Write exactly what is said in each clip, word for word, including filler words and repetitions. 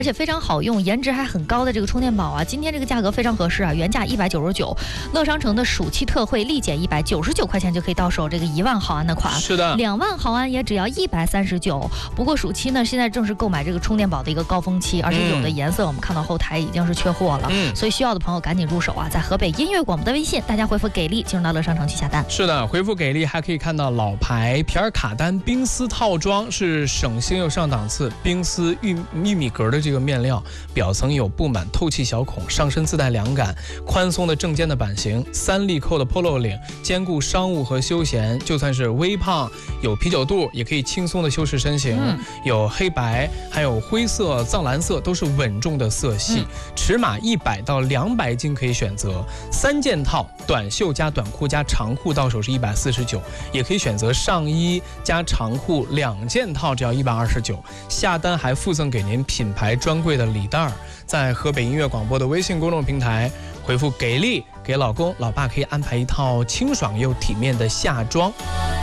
而且非常好用，颜值还很高的这个充电宝啊，今天这个价格非常合适啊，原价一百九十九，乐商城的暑期特惠立减一百九十九块钱就可以到手这个一万毫安的款， 是的， 两万毫安也只要一百三十九。不过暑期呢，现在正是购买这个充电宝的一个高峰期，而且有的颜色我们看到后台已经是缺货了，嗯、所以需要的朋友赶紧入手啊，在河北音乐广播的微信，大家回复给力进入到乐商城去下单。 是的，回复给力还可以看到老牌皮尔卡丹冰丝套装，是省心又上档次，冰丝玉玉米格的这个面料。表层有布满透气小孔，上身自带凉感，宽松的正肩的版型，三粒扣的 polo 领，兼顾商务和休闲。就算是微胖有啤酒肚，也可以轻松的修饰身形。嗯、有黑白，还有灰色、藏蓝色，都是稳重的色系。嗯、尺码一百到两百斤可以选择，三件套，短袖加短裤加长裤到手是一百四十九，也可以选择上衣加长裤两件套，只要一百二十九。下单还附赠给您品牌专柜的礼袋。在河北音乐广播的微信公众平台回复给力，给老公老爸可以安排一套清爽又体面的夏装。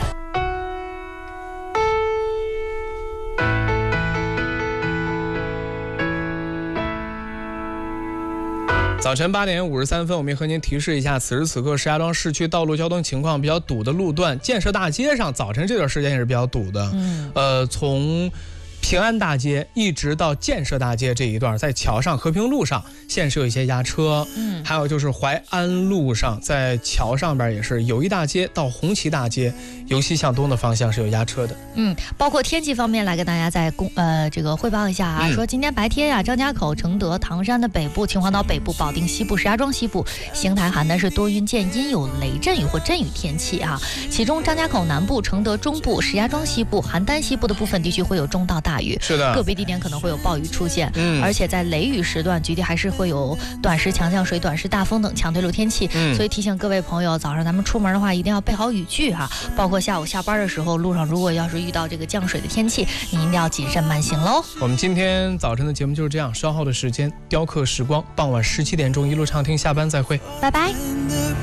早晨八点五十三分，我们也和您提示一下，此时此刻石家庄市区道路交通情况比较堵的路段，建设大街上早晨这段时间也是比较堵的。嗯，呃，从平安大街一直到建设大街这一段，在桥上和平路上现是有一些压车，嗯，还有就是淮安路上在桥上边也是友谊大街到红旗大街由西向东的方向是有压车的。 嗯，包括天气方面来跟大家再公呃这个汇报一下啊，嗯、说今天白天啊，张家口、承德、唐山的北部、秦皇岛北部、保定西部、石家庄西部、邢台、邯郸是多云见阴，有雷阵雨或阵雨天气啊。其中张家口南部、承德中部、石家庄西部、邯郸西部的部分地区会有中到大雨， 是的， 个别地点可能会有暴雨出现。 嗯， 而且在雷雨时段，局地还是会有短时强降水、短时大风等强对流天气。嗯，所以提醒各位朋友，早上咱们出门的话，一定要备好雨具哈、啊。包括下午下班的时候，路上如果要是遇到这个降水的天气，你一定要谨慎慢行喽。 我们今天早晨的节目就是这样，稍后的时间雕刻时光，傍晚十七点钟一路畅听，下班再会， 拜拜。